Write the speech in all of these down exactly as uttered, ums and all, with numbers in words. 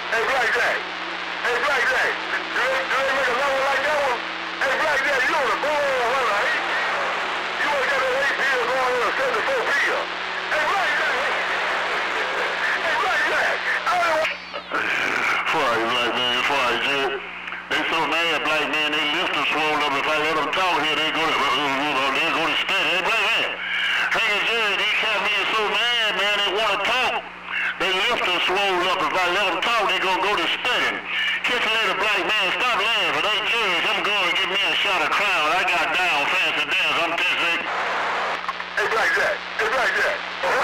Hey, Black Jack. Hey, Black Jack. Do they, do they make a level like that one? Hey, Black Jack, you on the bull runner, ain't you? You ain't got that eight P going in a seventy-four P. Hey, Black Jack. Hey, Black Jack. I don't know. Fry, Black man, fry, Jim. They so mad, Black man, they lift them swole up. If I let them talk here, they go to, they go to stand. Hey, Black man. Hey, Jerry, these cat men so mad, man, they want to talk. They lift them swole up. If I let them talk, they gonna go to studying. Catch you later, Black man. Stop laughing. Hey, Jerry, I'm going to give me a shot of Crown. I got down fast and dance. I'm testing. Hey, Black Jack. Hey, Black Jack.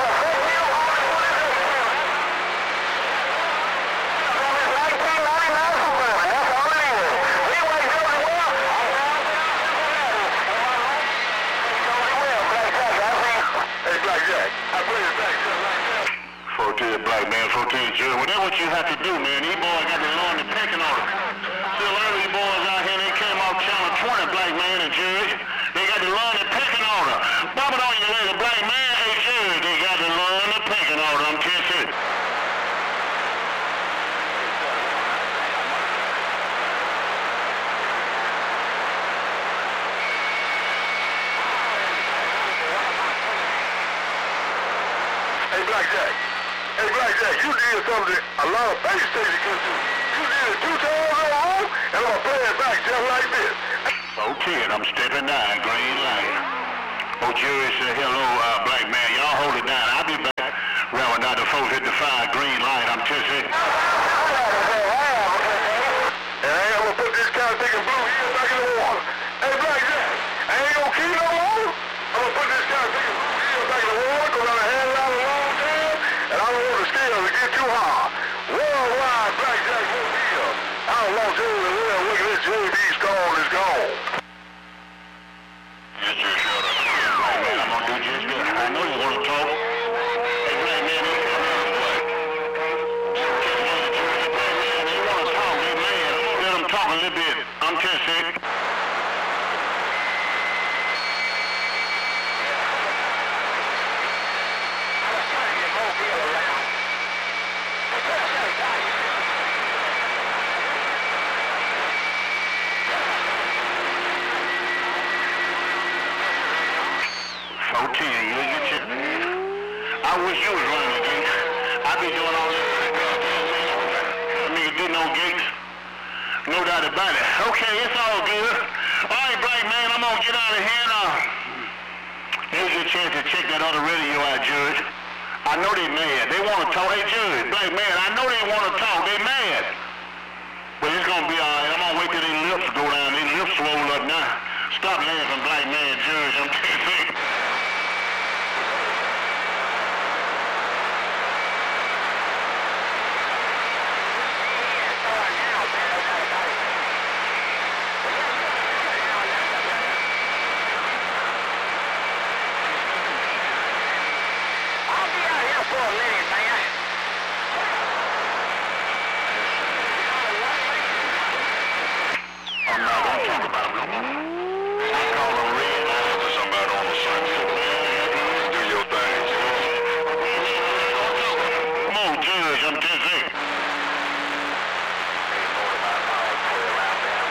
fourteen, Black man, fourteen, Jerry. Whatever what you have to do, man. These boys got the law and the pecking order. Still early boys out here, they came off channel twenty, Black man and Jerry. They got the law and the pecking order. Bob it on you later, Black man. Hey, Jerry, they got the law and the pecking order. I'm testing. Hey, Black Jack. Hey, Black Jack, you did something a lot of base stations can do. You did it two times in a row, and I'm going to play it back just like this. Okay, and I'm stepping down, green light. Oh, Jerry said, hello, uh, Black man. Y'all hold it down. I'll be back. Round out the four fifty-five, green light. I'm testing. And I ain't going to put this kind of thing in blue here back in the water. Hey, Black Jack, I ain't going to keep no more. I'm going to put this kind of thing in blue here back in the water because I'm hand it out a long time, and I don't want the scales to get too high. Worldwide, Black Jack won't be here. I don't want Jerry to live. Look at this J B's call is gone. Yes, sir, shut up. Black man, I'm going to do just good. I know you want to talk. Hey, Black man, they come out and what? Black man, they want to talk. They mad. I'm going to let them talk a little bit. I'm testing. fourteen, you get your... I wish you was running the gates. I be doing all this. I mean, you do no gates. No doubt about it. Okay, it's all good. All right, Black man, I'm going to get out of here now. Here's your chance to check that other radio out, Judge. I know they mad. They want to talk. Hey, Judge, Black man, I know they want to talk. They mad. But it's going to be all right. I'm going to wait till their lips go down. Their lips swole up now. Stop laughing, Black man, Judge. I'm testing. For a minute.